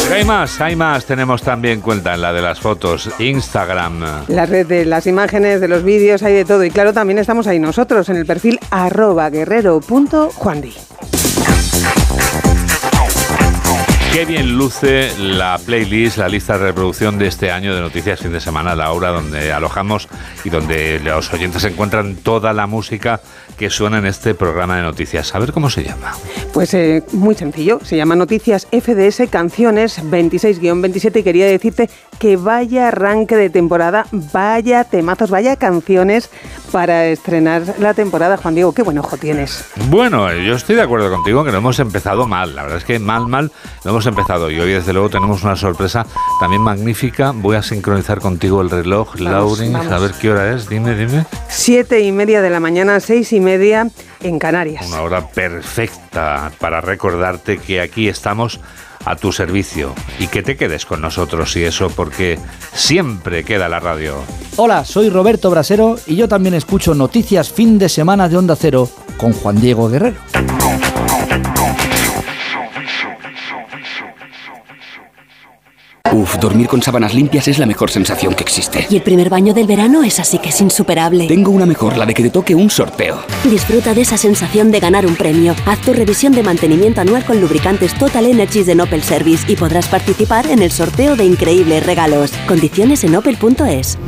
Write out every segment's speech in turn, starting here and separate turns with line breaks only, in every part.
Pero hay más. Tenemos también cuenta en la de las fotos, Instagram.
La red de las imágenes, de los vídeos, hay de todo. Y claro, también estamos ahí nosotros, en el perfil @guerrero.juandi.
Qué bien luce la playlist, la lista de reproducción de este año de Noticias Fin de Semana, Laura, donde alojamos y donde los oyentes encuentran toda la música que suena en este programa de noticias. A ver cómo se llama.
Pues muy sencillo, se llama Noticias FDS Canciones 26-27 y quería decirte que vaya arranque de temporada, vaya temazos, vaya canciones para estrenar la temporada. Juan Diego, qué buen ojo tienes.
Bueno, yo estoy de acuerdo contigo que no hemos empezado mal, la verdad es que mal no hemos empezado y hoy desde luego tenemos una sorpresa también magnífica. Voy a sincronizar contigo el reloj, Laurin, a ver qué hora es, dime.
7:30 de la mañana, 6:30 en Canarias.
Una hora perfecta para recordarte que aquí estamos a tu servicio y que te quedes con nosotros y eso porque siempre queda la radio.
Hola, soy Roberto Brasero y yo también escucho Noticias Fin de Semana de Onda Cero con Juan Diego Guerrero.
Dormir con sábanas limpias es la mejor sensación que existe.
Y el primer baño del verano es así que es insuperable.
Tengo una mejor, la de que te toque un sorteo.
Disfruta de esa sensación de ganar un premio. Haz tu revisión de mantenimiento anual con lubricantes Total Energies de Opel Service y podrás participar en el sorteo de increíbles regalos. Condiciones en opel.es.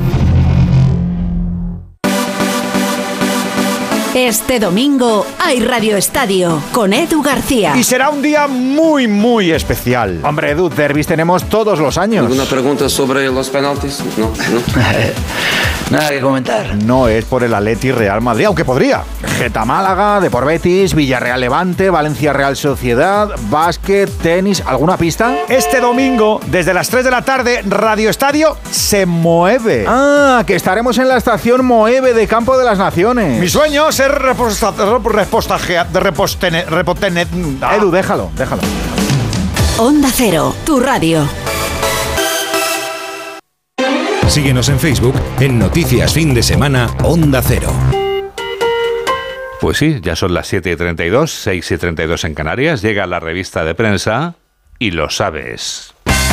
Este domingo hay Radio Estadio con Edu García.
Y será un día muy, muy especial. Hombre, Edu, derbis tenemos todos los años.
¿Alguna pregunta sobre los penaltis? No.
Nada que comentar.
No es por el Atleti Real Madrid, aunque podría. Geta Málaga, Depor Betis, Villarreal Levante, Valencia Real Sociedad, básquet, tenis. ¿Alguna pista? Este domingo, desde las 3 de la tarde, Radio Estadio se mueve. Ah, que estaremos en la estación Moeve de Campo de las Naciones. Mi sueño es ser Edu, déjalo.
Onda Cero, tu radio.
Síguenos en Facebook en Noticias Fin de Semana Onda Cero.
Pues sí, ya son las 7:32, 6:32 en Canarias. Llega la revista de prensa y lo sabes.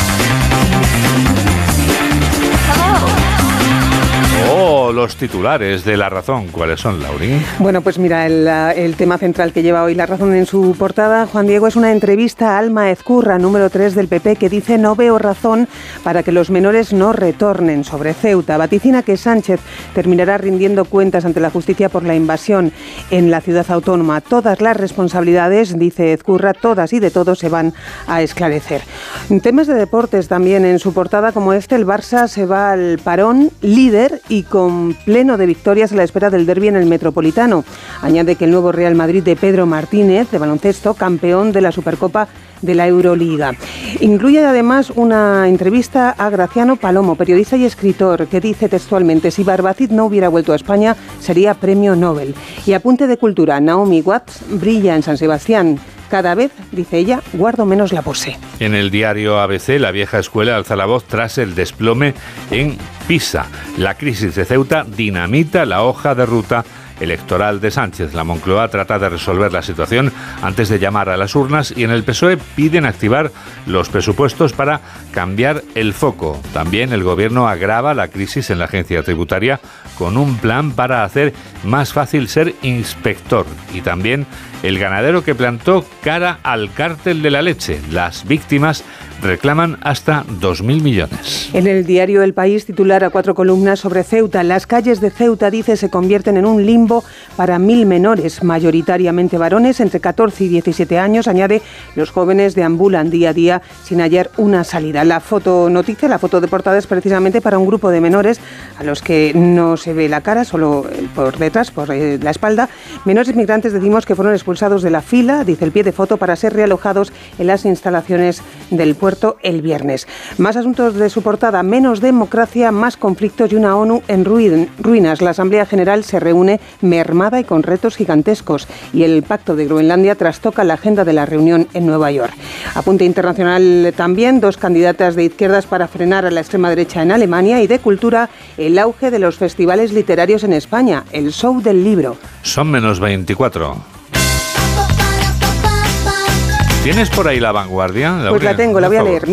Los titulares de La Razón, ¿cuáles son, Laurín?
Bueno, pues mira, el tema central que lleva hoy La Razón en su portada, Juan Diego, es una entrevista a Alma Ezcurra, número 3 del PP, que dice: no veo razón para que los menores no retornen. Sobre Ceuta, vaticina que Sánchez terminará rindiendo cuentas ante la justicia por la invasión en la ciudad autónoma. Todas las responsabilidades, dice Ezcurra, todas y de todos se van a esclarecer. En temas de deportes también en su portada, como el Barça se va al parón líder y con pleno de victorias a la espera del derbi en el Metropolitano. Añade que el nuevo Real Madrid de Pedro Martínez, de baloncesto, campeón de la Supercopa de la Euroliga. Incluye además una entrevista a Graciano Palomo, periodista y escritor, que dice textualmente: si Barbacid no hubiera vuelto a España, sería premio Nobel. Y apunte de cultura: Naomi Watts brilla en San Sebastián. Cada vez, dice ella, guardo menos la pose.
En el diario ABC, la vieja escuela alza la voz tras el desplome en Pisa. La crisis de Ceuta dinamita la hoja de ruta electoral de Sánchez. La Moncloa trata de resolver la situación antes de llamar a las urnas y en el PSOE piden activar los presupuestos para cambiar el foco. También el gobierno agrava la crisis en la agencia tributaria con un plan para hacer más fácil ser inspector. Y también el ganadero que plantó cara al cártel de la leche. Las víctimas reclaman hasta 2.000 millones.
En el diario El País, titular a 4 columnas sobre Ceuta. Las calles de Ceuta, dice, se convierten en un limbo para 1.000 menores, mayoritariamente varones entre 14 y 17 años. Añade, los jóvenes deambulan día a día sin hallar una salida. La foto noticia, la foto de portada, es precisamente para un grupo de menores a los que no se ve la cara, solo por detrás, por la espalda. Menores migrantes, decimos, que fueron expulsados de la fila, dice el pie de foto, para ser realojados en las instalaciones del puerto el viernes. Más asuntos de su portada: menos democracia, más conflictos y una ONU en ruinas. La Asamblea General se reúne mermada y con retos gigantescos, y el Pacto de Groenlandia trastoca la agenda de la reunión en Nueva York. Apunte internacional también: 2 candidatas de izquierdas para frenar a la extrema derecha en Alemania. Y de cultura, el auge de los festivales literarios en España, el show del libro.
Son menos 24. ¿Tienes por ahí La Vanguardia?
Pues la tengo, la voy a leer.